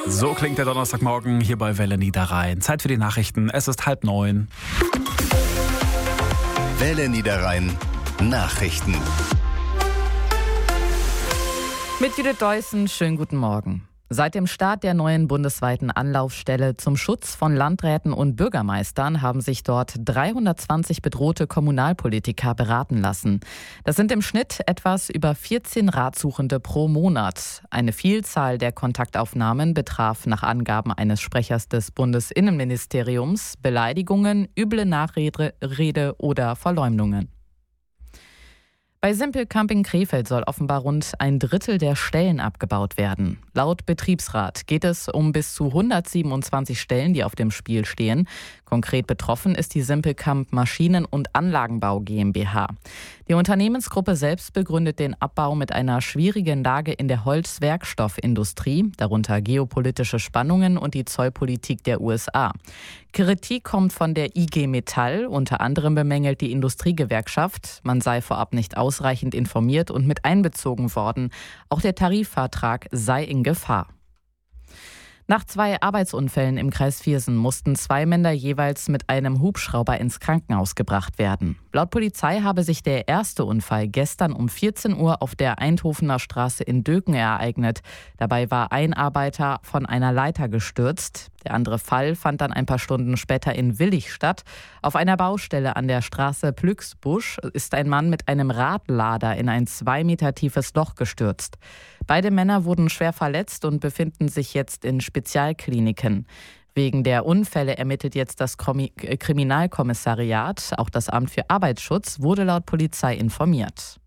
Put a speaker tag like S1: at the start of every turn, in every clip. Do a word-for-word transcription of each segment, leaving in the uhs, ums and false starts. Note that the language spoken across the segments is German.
S1: So klingt der Donnerstagmorgen hier bei Welle Niederrhein. Zeit für die Nachrichten. Es ist halb neun.
S2: Welle Niederrhein Nachrichten.
S3: Mit Judith Deussen, schönen guten Morgen. Seit dem Start der neuen bundesweiten Anlaufstelle zum Schutz von Landräten und Bürgermeistern haben sich dort dreihundertzwanzig bedrohte Kommunalpolitiker beraten lassen. Das sind im Schnitt etwas über vierzehn Ratsuchende pro Monat. Eine Vielzahl der Kontaktaufnahmen betraf nach Angaben eines Sprechers des Bundesinnenministeriums Beleidigungen, üble Nachrede Rede oder Verleumdungen. Bei Simpel Camping Krefeld soll offenbar rund ein Drittel der Stellen abgebaut werden. Laut Betriebsrat geht es um bis zu hundertsiebenundzwanzig Stellen, die auf dem Spiel stehen. Konkret betroffen ist die Simpel Camp Maschinen- und Anlagenbau GmbH. Die Unternehmensgruppe selbst begründet den Abbau mit einer schwierigen Lage in der Holzwerkstoffindustrie, darunter geopolitische Spannungen und die Zollpolitik der U S A. Kritik kommt von der I G Metall, unter anderem bemängelt die Industriegewerkschaft, man sei vorab nicht ausreichend informiert und mit einbezogen worden. Auch der Tarifvertrag sei in Gefahr. Nach zwei Arbeitsunfällen im Kreis Viersen mussten zwei Männer jeweils mit einem Hubschrauber ins Krankenhaus gebracht werden. Laut Polizei habe sich der erste Unfall gestern um vierzehn Uhr auf der Eindhovener Straße in Döken ereignet. Dabei war ein Arbeiter von einer Leiter gestürzt. Der andere Fall fand dann ein paar Stunden später in Willich statt. Auf einer Baustelle an der Straße Plücksbusch ist ein Mann mit einem Radlader in ein zwei Meter tiefes Loch gestürzt. Beide Männer wurden schwer verletzt und befinden sich jetzt in Spezialkliniken. Wegen der Unfälle ermittelt jetzt das Kriminalkommissariat. Auch das Amt für Arbeitsschutz wurde laut Polizei informiert.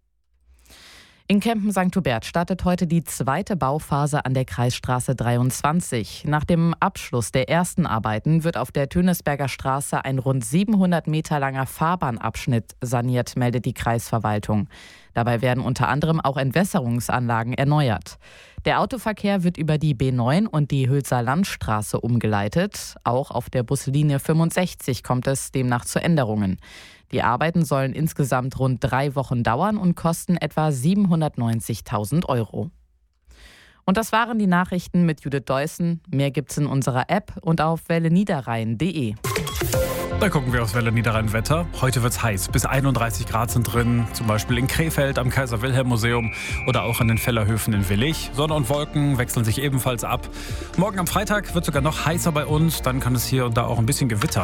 S3: In Kempen Sankt Hubert startet heute die zweite Bauphase an der Kreisstraße dreiundzwanzig. Nach dem Abschluss der ersten Arbeiten wird auf der Tönesberger Straße ein rund siebenhundert Meter langer Fahrbahnabschnitt saniert, meldet die Kreisverwaltung. Dabei werden unter anderem auch Entwässerungsanlagen erneuert. Der Autoverkehr wird über die B neun und die Hülser Landstraße umgeleitet. Auch auf der Buslinie fünfundsechzig kommt es demnach zu Änderungen. Die Arbeiten sollen insgesamt rund drei Wochen dauern und kosten etwa siebenhundertneunzigtausend Euro. Und das waren die Nachrichten mit Judith Deussen. Mehr gibt's in unserer App und auf welle niederrhein punkt de.
S1: Da gucken wir aufs Welle Niederrhein Wetter. Heute wird's heiß. Bis einunddreißig Grad sind drin. Zum Beispiel in Krefeld am Kaiser-Wilhelm-Museum oder auch an den Fellerhöfen in Willich. Sonne und Wolken wechseln sich ebenfalls ab. Morgen am Freitag wird sogar noch heißer bei uns. Dann kann es hier und da auch ein bisschen gewittern.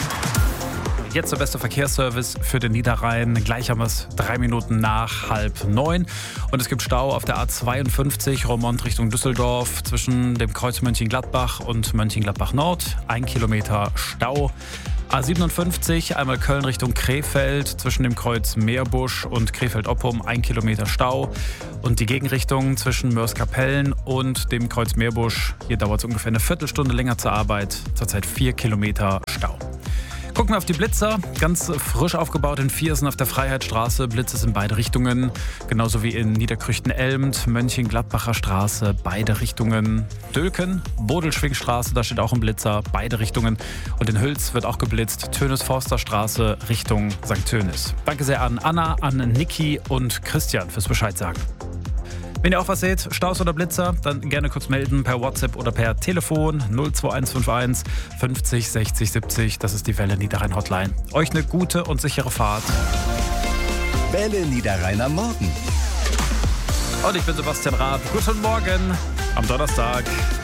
S1: Jetzt der beste Verkehrsservice für den Niederrhein. Gleich haben wir es drei Minuten nach halb neun. Und es gibt Stau auf der A zweiundfünfzig Roermond Richtung Düsseldorf zwischen dem Kreuz Mönchengladbach und Mönchengladbach Nord. Ein Kilometer Stau. A siebenundfünfzig, einmal Köln Richtung Krefeld, zwischen dem Kreuz Meerbusch und Krefeld-Oppum, ein Kilometer Stau. Und die Gegenrichtung zwischen Mörs-Kapellen und dem Kreuz Meerbusch, hier dauert es ungefähr eine Viertelstunde länger zur Arbeit, zurzeit vier Kilometer Stau. Gucken wir auf die Blitzer, ganz frisch aufgebaut in Viersen auf der Freiheitsstraße, Blitze in beide Richtungen, genauso wie in Niederkrüchten-Elmt, Mönchengladbacher Straße, beide Richtungen, Dülken, Bodelschwingstraße, da steht auch ein Blitzer, beide Richtungen und in Hüls wird auch geblitzt, Tönis-Forster-Straße Richtung Sankt Tönis. Danke sehr an Anna, an Niki und Christian fürs Bescheid sagen. Wenn ihr auch was seht, Staus oder Blitzer, dann gerne kurz melden per WhatsApp oder per Telefon null zwei eins fünf eins fünfzig sechzig siebzig. Das ist die Welle Niederrhein Hotline. Euch eine gute und sichere Fahrt.
S2: Welle Niederrhein am Morgen.
S1: Und ich bin Sebastian Raab. Guten Morgen am Donnerstag.